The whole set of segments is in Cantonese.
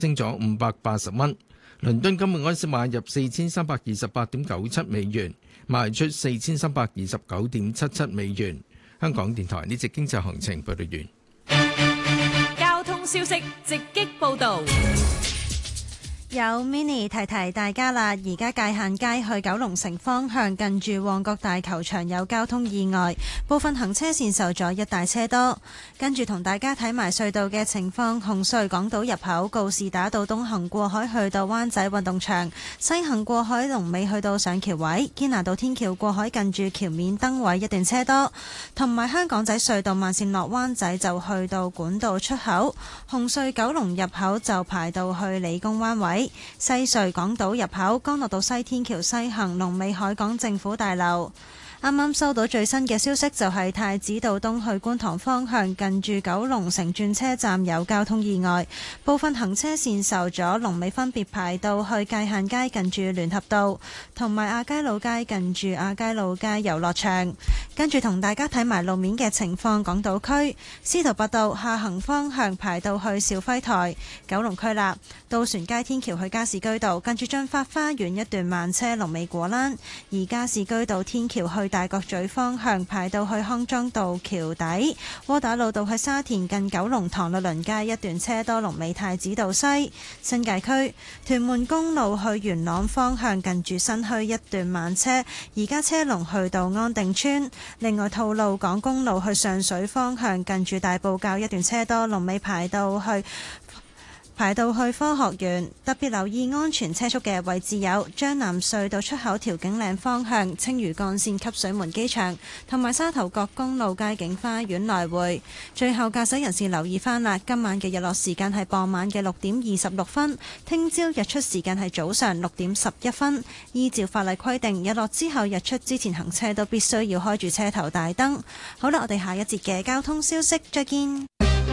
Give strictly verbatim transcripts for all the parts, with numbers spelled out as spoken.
升咗五百八十蚊。倫敦金每安士買入四千三百二十八點九七美元，賣出四千三百二十九點七七美元。香港電台呢節經濟行情報道完。 交通消息直擊報道。 有 mini 提提大家啦，而家界限街去九龍城方向近住旺角大球場有交通意外，部分行車線受阻，一大車多。跟住同大家睇埋隧道嘅情況，紅隧港島入口告士打道東行過海去到灣仔運動場，西行過海龍尾去到上橋位，堅拿道天橋過海近住橋面燈位一段車多，同埋香港仔隧道慢線落灣仔就去到管道出口，紅隧九龍入口就排到去理工灣位。西隧港島入口，干諾道西天橋西行，龍尾海港政府大樓。啱啱收到最新嘅消息，就係太子道東去觀塘方向近住九龍城轉車站有交通意外，部分行車線受阻，龍尾分別排到去界限街近住聯合道，同埋亞皆老街近住亞皆老街遊樂場。跟住同大家睇埋路面嘅情況，港島區司徒拔道下行方向排到去肇輝台，九龍區啦，渡船街天橋去加士居道近住駿發花園一段慢車，龍尾果欄，而加士居道天橋去大角咀方向排到去康莊道橋底，窩打老道去沙田近九龍塘律倫街一段車多，龍尾太子道西。新界區屯門公路去元朗方向近住新墟一段慢車，而家車龍去到安定村。另外吐露港公路去上水方向近住大埔滘一段車多，龍尾排到去排到去科學園。特別留意安全車速嘅位置有將南隧道出口調景嶺方向、青嶼幹線汲水門機場同埋沙頭角公路佳景花園來回。最後駕駛人士留意翻啦，今晚嘅日落時間係傍晚嘅六點二十六分，聽朝日出時間係早上六點十一分。依照法例規定，日落之後日出之前行車都必須要開住車頭大燈。好啦，我哋下一節嘅交通消息再見。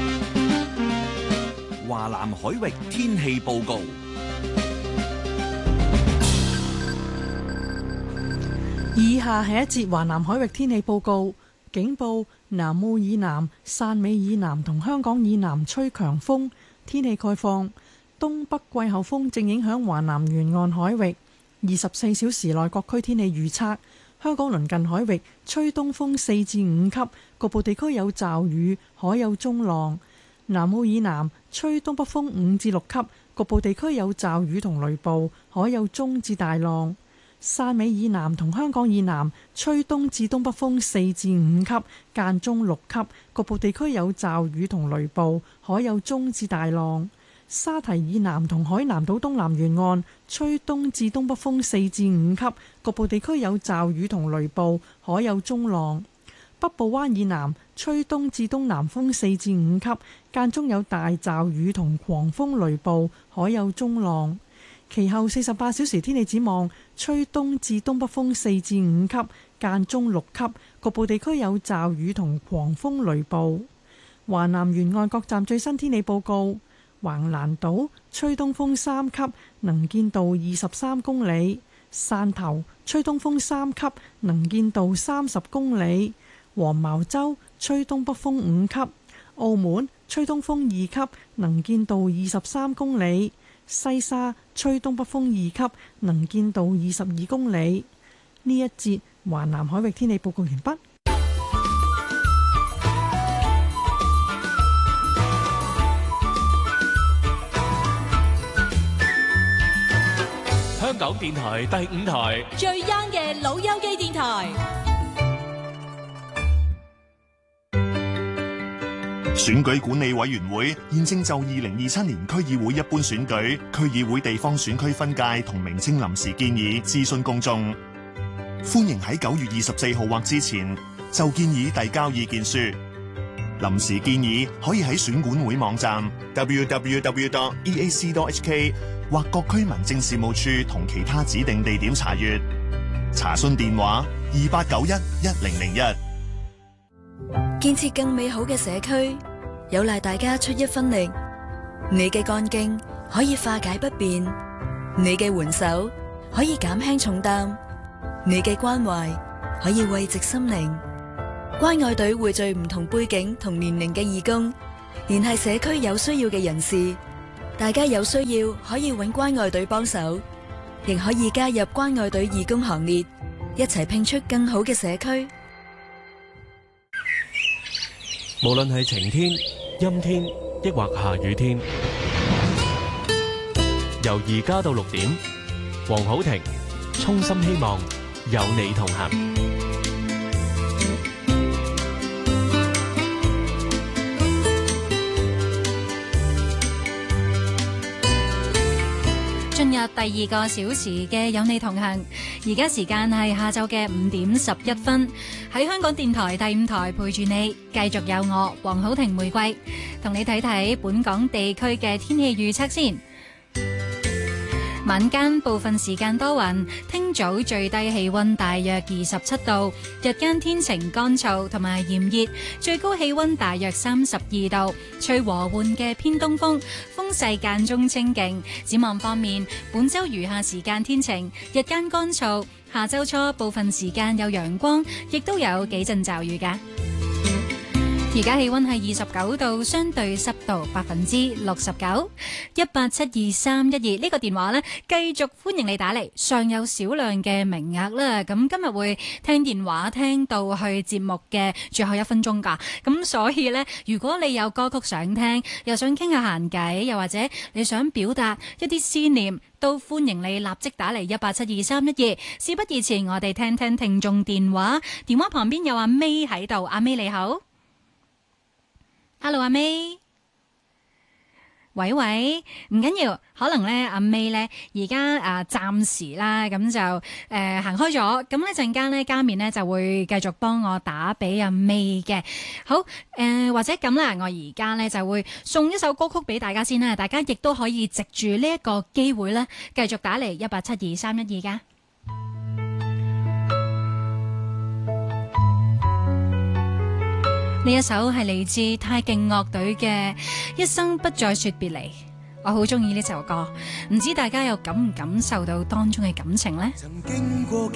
華南海域天氣報告。 以下係一節華南海域天氣報告。警報：南澳以南、汕尾以南同香港以南吹強風。天氣概況：東北季候風正影響華南沿岸海域。二十四小時內各區天氣預測：香港鄰近海域吹東風四至五級，局部地區有驟雨，海有中浪。南澳以南吹東北風五至六級，局部地區有驟雨同雷暴，海有中至大浪。汕尾以南同香港以南吹東至東北風四至五級，間中六級，局部地區有驟雨同雷暴，海有中至大浪。沙堤以南同海南島東南沿岸吹東至東北風四至五級，局部地區有驟雨同雷暴，海有中浪。北部灣以南吹東至東南風四至五級，間中有大驟雨同狂風雷暴，海有中浪。其後四十八小時天氣展望，吹東至東北風四至五級，間中六級，局部地區有驟雨同狂風雷暴。華南沿岸各站最新天氣報告：橫瀾島吹東風三級，能見度二十三公里；汕頭吹東風三級，能見度三十公里。黃茅洲吹東北風五級，澳門吹東風二級，能見度二十三公里；西沙吹東北風二級，能見度二十二公里。呢一節華南海域天氣報告完畢。 香港電台第五台最 young 嘅老友記電台。 選舉管理委員會現正就二零二七年區議會一般選舉、區議會地方選區分界同名稱臨時建議諮詢公眾，歡迎喺九月二十四號或之前就建議遞交意見書。臨時建議可以喺選管會網站 double-u double-u double-u dot e a c dot h k 或各區民政事務處同其他指定地點查閱。查詢電話二八九一一零零一。 建設更美好嘅社區，有賴大家出一分力。你嘅幹勁可以化解不便，你嘅援手可以減輕重擔，你嘅關懷可以慰藉心靈。關愛隊匯聚唔同背景同年齡嘅義工，聯繫社區有需要嘅人士， 大家有需要可以揾關愛隊幫手，亦可以加入關愛隊義工行列，一齊拼出更好嘅社區。 無論係晴天、陰天，抑或下雨天，由而家到六點，黃好庭衷心希望有你同行。 進入第二個小時嘅有你同行，而家時間係下晝嘅五點十一分，喺香港電台第五台陪住你，繼續有我黃好庭玫瑰，同你睇睇本港地區嘅天氣預測先。晚間部分時間多雲，聽早最低氣溫大約二十七度，日間天晴乾燥同埋炎熱，最高氣溫大約三十二度，吹和緩嘅偏東風，風勢間中清勁。展望方面，本周餘下時間天晴，日間乾燥，下周初部分時間有陽光，亦都有幾陣驟雨㗎。而家氣溫係二十九度，相對濕度百分之六十九。一八七二三一二呢個電話呢，繼續歡迎你打嚟，尚有少量嘅名額啦。咁今日會聽電話聽到去節目嘅最後一分鐘噶。咁所以呢，如果你有歌曲想聽，又想傾下閒偈，又或者你想表達一啲思念，都歡迎你立即打嚟一八七二三一二。事不宜遲，我哋聽聽聽眾電話。電話旁邊有阿 May 喺度，阿 May 你好。Hello 阿 May， 喂喂，唔緊要，可能咧阿 May 咧而家啊暫時啦，咁就誒、呃、行開咗，咁一陣間咧加面咧就會繼續幫我打俾阿 May 嘅。好誒、呃，或者咁啦，我而家咧就會送一首歌曲俾大家先啦，大家亦都可以藉住呢一個機會咧繼續打嚟一八七二三一二噶。呢一首係嚟自太勁樂隊嘅《一生不再說別離》，我好中意呢首歌，唔知大家有感唔感受到當中嘅感情呢？ 曾經過